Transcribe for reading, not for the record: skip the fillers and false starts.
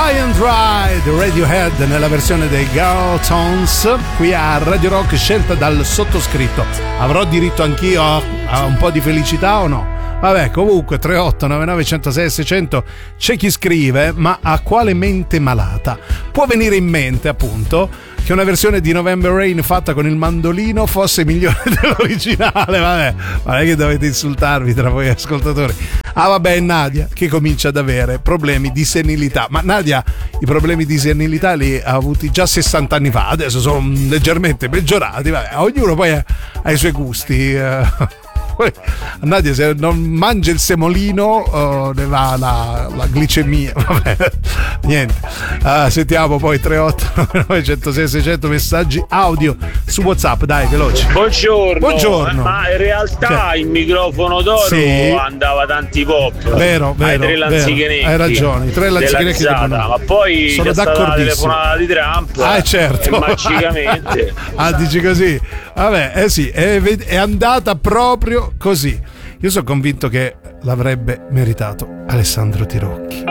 High and Dry di Radiohead nella versione dei Girl Tones qui a Radio Rock, scelta dal sottoscritto. Avrò diritto anch'io a un po' di felicità o no? Vabbè, comunque 38 99 106 600 c'è chi scrive: ma a quale mente malata può venire in mente appunto che una versione di November Rain fatta con il mandolino fosse migliore dell'originale? Vabbè, ma non è che dovete insultarvi tra voi ascoltatori. Ah vabbè, Nadia che comincia ad avere problemi di senilità, ma Nadia i problemi di senilità li ha avuti già 60 anni fa, adesso sono leggermente peggiorati. Vabbè, ognuno poi ha i suoi gusti. Nadia, se non mangia il semolino ne va la glicemia. Vabbè, niente. Sentiamo poi 38 906 600 messaggi audio su WhatsApp, dai, veloci. Buongiorno. Ma in realtà il microfono d'oro andava tanti pop. Vero. Ai tre lanzichenecchi. Hai ragione, i tre lanzichenecchi. Ma poi sono c'è stata la telefonata di Trump. Certo. Magicamente. Dici così? Vabbè, sì, è andata proprio così. Io sono convinto che l'avrebbe meritato Alessandro Tirocchi.